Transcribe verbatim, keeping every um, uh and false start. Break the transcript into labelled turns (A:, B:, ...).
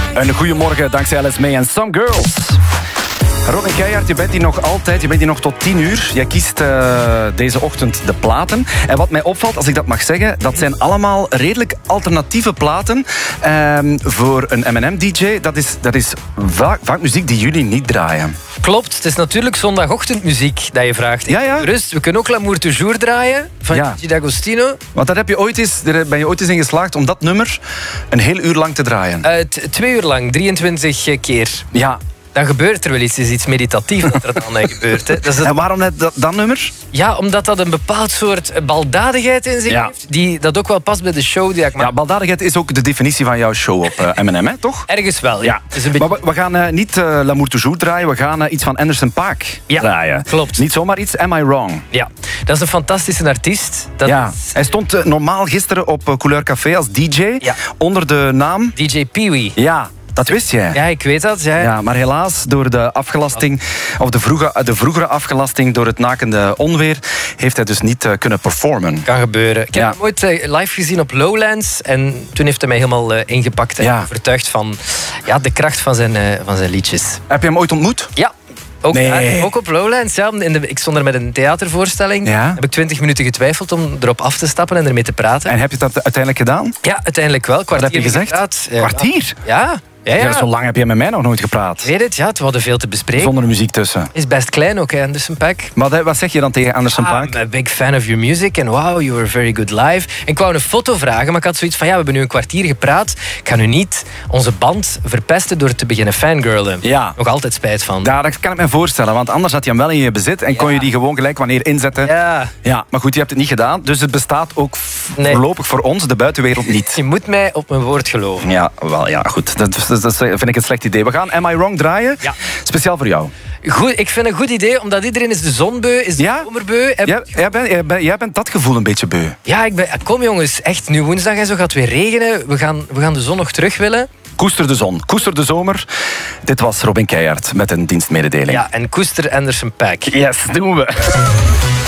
A: Een goeiemorgen, dankzij Alice May en Some Girls. Robin Keijaard, je bent hier nog altijd, je bent hier nog tot tien uur. Jij kiest uh, deze ochtend de platen. En wat mij opvalt, als ik dat mag zeggen, dat zijn allemaal redelijk alternatieve platen um, voor een M en M-D J. Dat is, dat is vaak, vaak muziek die jullie niet draaien.
B: Klopt, het is natuurlijk zondagochtendmuziek dat je vraagt.
A: Ja, ja.
B: Rust, we kunnen ook L'amour toujours draaien van
A: Ja.
B: Gigi D'Agostino.
A: Want daar, heb je ooit eens, daar ben je ooit eens in geslaagd om dat nummer een heel uur lang te draaien.
B: Uh, t- twee uur lang, drieëntwintig keer.
A: Ja.
B: Dan gebeurt er wel iets, is iets meditatiefs dat er dan gebeurt. Hè. Dat is het...
A: En waarom net dat, dat nummer?
B: Ja, omdat dat een bepaald soort baldadigheid in zich
A: Ja.
B: heeft, die dat ook wel past bij de show die ik maak.
A: Ja, baldadigheid is ook de definitie van jouw show op uh, M en M, hè, toch?
B: Ergens wel, ja.
A: Ja,
B: Het is een beetje...
A: maar we, we gaan uh, niet uh, L'amour toujours draaien, we gaan uh, iets van Anderson .Paak
B: Ja,
A: draaien.
B: klopt.
A: Niet zomaar iets, Am I Wrong?
B: Ja, dat is een fantastische artiest. Dat
A: Ja.
B: is
A: Hij stond uh, normaal gisteren op uh, Couleur Café als D J,
B: Ja.
A: onder de naam...
B: D J Pee-wee.
A: Ja, dat wist jij.
B: Ja, ik weet dat. Ja.
A: Ja, maar helaas, door de afgelasting, of de, vroege, de vroegere afgelasting door het nakende onweer, heeft hij dus niet uh, kunnen performen.
B: Kan gebeuren. Ik heb
A: Ja.
B: hem ooit uh, live gezien op Lowlands en toen heeft hij mij helemaal uh, ingepakt en
A: Ja.
B: overtuigd van ja, de kracht van zijn, uh, van zijn liedjes.
A: Heb je hem ooit ontmoet?
B: Ja. Ook,
A: Nee.
B: daar, ook op Lowlands. Ja, in de, ik stond er met een theatervoorstelling.
A: Ja.
B: Heb ik twintig minuten getwijfeld om erop af te stappen en ermee te praten.
A: En heb je dat uiteindelijk gedaan?
B: Ja, uiteindelijk wel. Kwartier
A: Wat heb je gezegd?
B: gepraat. Ja.
A: Kwartier?
B: Ja. Ja, ja.
A: Ja, zo lang heb je met mij nog nooit gepraat.
B: Ik weet het, ja, we hadden veel te bespreken.
A: Zonder muziek tussen.
B: Is best klein ook, hè, Anderson .Paak.
A: Wat, wat zeg je dan tegen Anderson
B: Ah,
A: .Paak?
B: I'm a big fan of your music and wow, you were very good live. En ik wou een foto vragen, maar ik had zoiets van ja, we hebben nu een kwartier gepraat. Ik ga nu niet onze band verpesten door te beginnen fangirlen.
A: Ja.
B: Nog altijd spijt van.
A: Ja, dat kan ik me voorstellen, want anders had je hem wel in je bezit en
B: Ja.
A: kon je die gewoon gelijk wanneer inzetten.
B: Ja,
A: Ja, maar goed, je hebt het niet gedaan, dus het bestaat ook f-
B: Nee.
A: voorlopig voor ons, de buitenwereld, niet.
B: je moet mij op mijn woord geloven.
A: Ja, wel, ja, goed. Dat, dat, dat vind ik een slecht idee. We gaan Am I Wrong draaien,
B: Ja.
A: speciaal voor jou.
B: Goed, ik vind het een goed idee, omdat iedereen is de zonbeu, is de
A: Ja?
B: zomerbeu. Heb-
A: Jij, jij, bent, jij, bent, jij bent dat gevoel een beetje beu.
B: Ja, ik ben, kom jongens, echt, nu woensdag en zo gaat het weer regenen. We gaan, we gaan de zon nog terug willen.
A: Koester de zon, koester de zomer. Dit was Robin Keijaard met een dienstmededeling.
B: Ja, en koester Anderson .Paak.
A: Yes, doen we.